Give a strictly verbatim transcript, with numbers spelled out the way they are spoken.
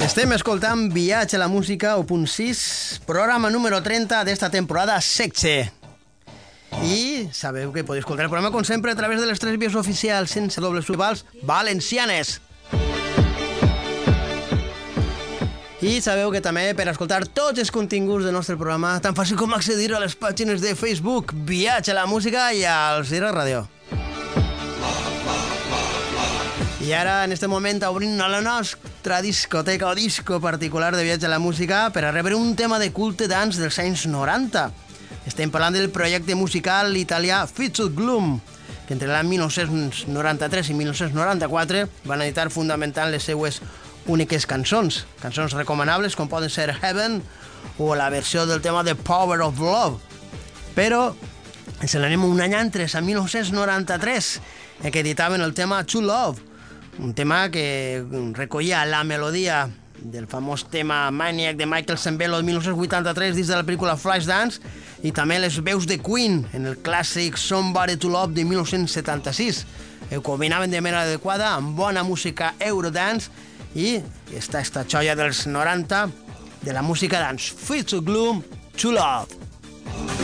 Estem escoltant Viatge a la Música u punt sis, programa número trenta d'esta temporada setze. I sabeu que podeu escoltar el programa, com sempre, a través de les tres vies oficials sense dobles subvals valencianes. I sabeu que també per escoltar tots els continguts del nostre programa, tan fàcil com accedir a les pàgines de Facebook Viatge a la Música i al Cira Ràdio. I ara, en este moment, obrim la nostra discoteca o disco particular de Viatge a la Música per a rebre un tema de culte dance dels anys noranta. Estem parlant del projecte musical italià Future Gloom, que entre l'any mil nou-cents noranta-tres i mil nou-cents noranta-quatre van editar fundamentant les seues úniques cançons. Cançons recomanables com poden ser Heaven o la versió del tema The Power of Love. Però ens n'anem un any antes, a mil nou-cents noranta-tres, en què editaven el tema True Love, un tema que recollia la melodia del famós tema Maniac de Michael Sembello de mil nou-cents vuitanta-tres dins de la pel·lícula Flashdance, i també les veus de Queen en el clàssic Somebody to Love de mil nou-cents setanta-sis. Ho combinaven de manera adequada amb bona música Eurodance i està esta joia dels noranta de la música dance, Future Gloom, True Love.